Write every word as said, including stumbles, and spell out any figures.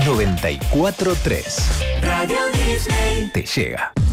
noventa y cuatro punto tres. Radio Disney. Te llega.